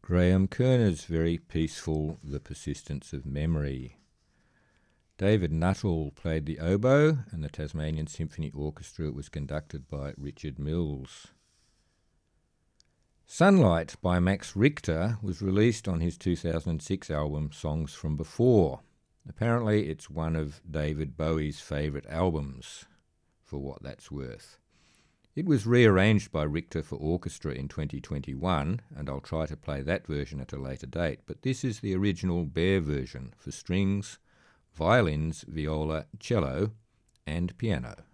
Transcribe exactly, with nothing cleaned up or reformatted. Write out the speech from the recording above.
Graham Kerner's very peaceful The Persistence of Memory. David Nuttall played the oboe, and the Tasmanian Symphony Orchestra was conducted by Richard Mills. Sunlight by Max Richter was released on his two thousand six album Songs from Before. Apparently it's one of David Bowie's favourite albums, for what that's worth. It was rearranged by Richter for orchestra in twenty twenty-one, and I'll try to play that version at a later date, but this is the original bare version for strings, violins, viola, cello and piano.